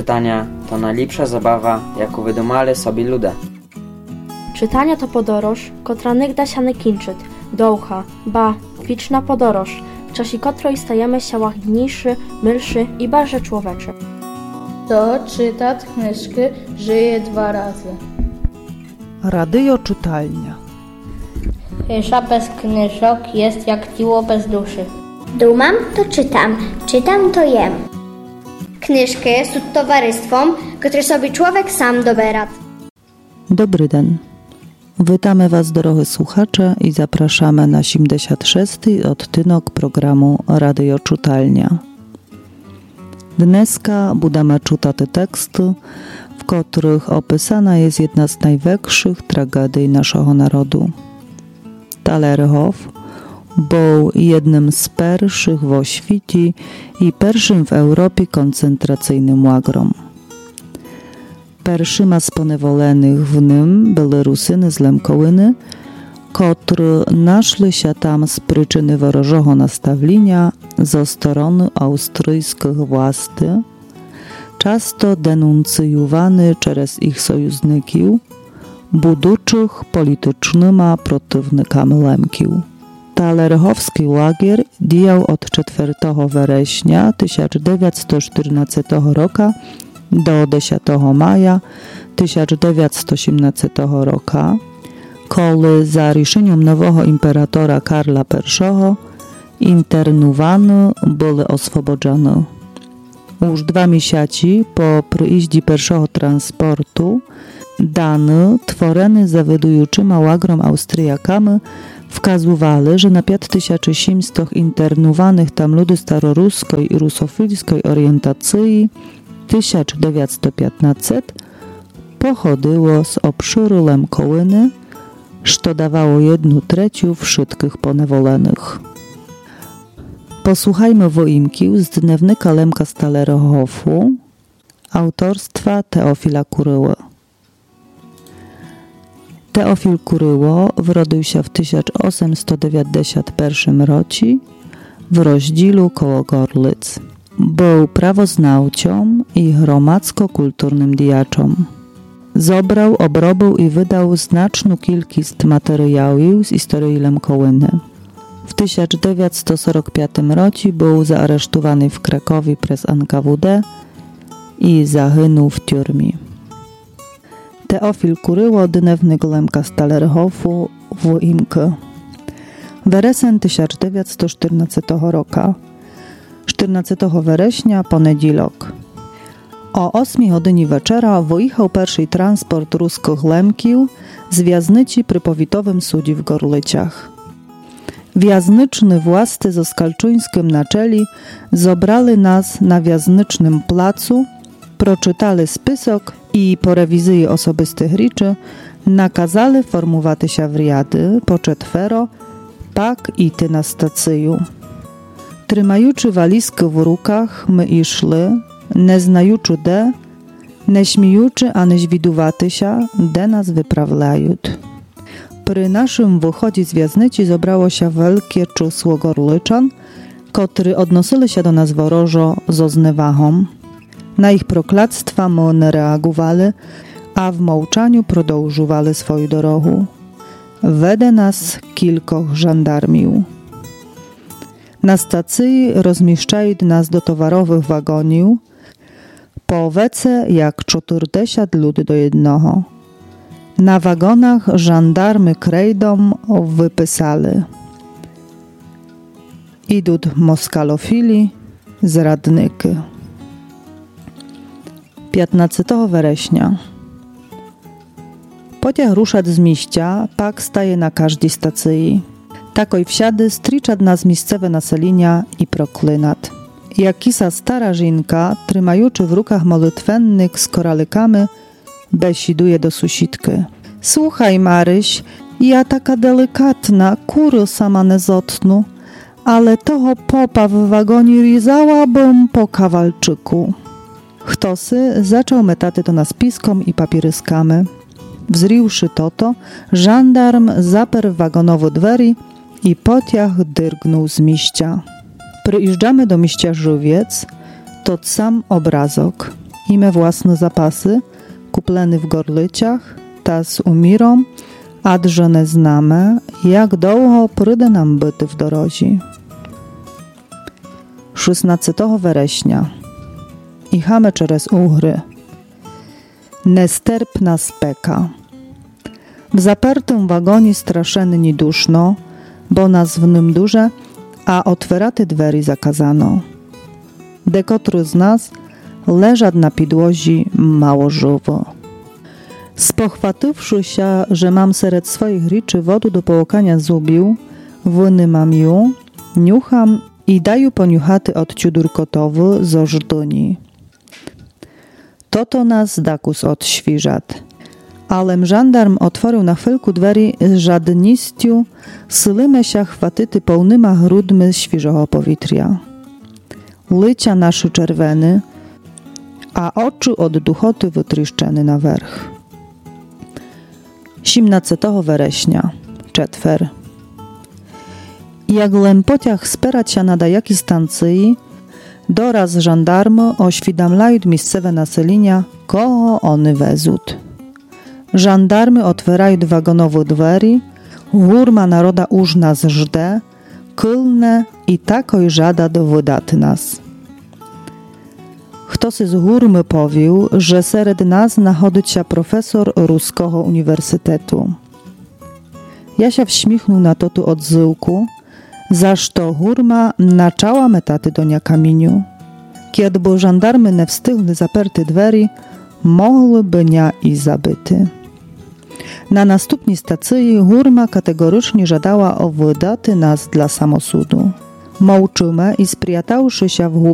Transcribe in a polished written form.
Czytania to najlepsza zabawa, jaką wydumali sobie ludzie. Czytania to podoroż, kotra nigda się nie kończy, dołcha, ba, wieczna podoroż, w czasie której stajemy się łagodniejszy, milszy i bardziej człowieczy. To czyta knyżki żyje 2 razy. Radio czytalnia. Pysza bez knyżok jest jak ciło bez duszy. Dumam to czytam, czytam to jem. Knyżki są towarzystwom, które sobie człowiek sam dobera. Dobry den. Witamy Was, drogie słuchacze, i zapraszamy na 76. odcinek programu Radio Czytalnia. Dneska budeme czytać teksty, w których opisana jest jedna z największych tragedii naszego narodu. Talerhof był jednym z pierwszych w świecie i pierwszym w Europie koncentracyjnym łagrom. Pierwszyma z poniewolenych w nim były Rusyny z Lemkołyny, które naszli się tam z przyczyny wrożego nastawienia ze strony austryjskich władzy, często denuncjowany przez ich sojuszników, budzących politycznymi przeciwnikami Lemkiów. Talerchowski lagier działał od 4 września 1914 roku do 10 maja 1918 roku, kiedy za riszeniem nowego imperatora Karla I internowani byli oswobodzeni. Już 2 miesiące po przyjeździe pierwszego transportu dane tworzone zawiadującymi łagrom Austriakami wskazywali, że na 5700 internowanych tam ludzi staroruskiej i rusofilskiej orientacji 1915 pochodziło z obszaru Lemkołyny, co dawało 1/3 wszystkich poniewolenych. Posłuchajmy wyimków z dnevnika Lemka z Talerhofu autorstwa Teofila Kuryły. Teofil Kuryło urodził się w 1891 roku w Rozdzilu koło Gorlic. Był prawoznawcą i gromadzko-kulturnym diaczem. Zobrał, obrobił i wydał znaczną ilość materiałów z historii Lemkołyny. W 1945 roku był zaaresztowany w Krakowie przez NKWD i zaginął w tюрмі. Teofil Kuryło, dnevnik Lemka z Talerhofu, wyimki. Weresen 1914 roku. 14 września, poniedziałek. O 8 godzinie wieczora wyjechał pierwszy transport ruskich Lemkiów z wiaznyci przy powitowym sudzie w Gorlicach. Wiaznyczny władcy ze Skalczuńskim na czeli zobrali nas na wiaznycznym placu, proczytali spisok i po rewizji osobistych rzeczy nakazali formować się w riady po 4, pak iść na stację. Trzymajuczy walizki w rukach, my išli, nie znajuczy nie śmiejuczy, a nie zwiduwaty się, de nas wyprawlają. Przy naszym wychodzie z wiaznyci zebrało się wielkie czysło Gorlyczan, którzy odnosili się do nas worożo z znewagą. Na ich proklactwa my nie reagowali, a w mołczaniu продовжували swoją drogę. Wede nas kilkoch żandarmiów. Na stacji rozmieszczają nas do towarowych wagoniów, po wece jak 40 ludzi do jednego. Na wagonach żandarmy krejdą wypisali: idą moskalofili, zradniki. 15 września. Pociąg rusza z mieścia, pak staje na każdej stacji. Takoj wsiady striczad nas miejscowe naselenia i proklinat. Jakisa stara żinka, trzymajuczy w rukach molitwennik z koralykami, besiduje do sąsiedki. Słuchaj, Maryś, ja taka delikatna, kury sama nie zotnu, ale toho popa w wagonie rizałabym po kawalczyku. Chtosy zaczął metaty to nas piskom i papieryskami. Wzriwszy toto, żandarm zaperł wagonowe drzwi i pociąg dyrgnął z mieścia. Przyjeżdżamy do mieścia Żywiec, to sam obrazok. ime własne zapasy, kupleny w Gorlyciach, tas umierom, adże nie znamy, jak długo przyjdzie nam byty w dorozi. 16 września. Ichamy przez Uhry. Nesterpna speka. W zapertym wagonie straszenni duszno, bo nas w nim duże, a otweraty dweri zakazano. Dekotru z nas leżad na podłozi mało żywo. Spochwatywszy się, że mam seret swoich riczy wodu do połykania zubił, wynymam ją, niucham i daju poniuchaty od ciudurkotowy z ożdyni. To nas dakus od świżat. Ale żandarm otworzył na chwilkę dweri z żadnistiu, sylyme się chwatyty pełnyma grudmi świeżego powietrza. Lycia naszy czerweny, a oczy od duchoty wytryszczeny na werch. 17 września, czetwer. Jak lempociach spierać się na dajaki stacji, doraz żandarmy oświadamlają miejscowe naselenia, kogo one wezut. Żandarmy otwierają wagonowe dweri, górma naroda już nas żde, kylne i takoj żada dowodać nas. Ktoś z górmy powił, że seret nas nachodzi się profesor ruskiego uniwersytetu. Ja się wśmichnął na to tu odzyłku, zaż to górma naczała metaty do nia kamieniu. Kiedy bo żandarmy nie wstygli zaperty dweri, mogłyby nia i zabyty. Na następnej stacji górma kategorycznie żadała o wydaty nas dla samosudu. Mołczymy i spriatałszy się w